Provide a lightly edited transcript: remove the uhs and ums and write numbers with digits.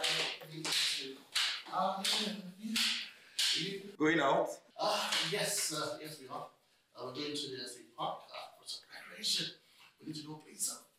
Going out? Yes, we are. We're going to the SC Park for some graduation. We need to go play some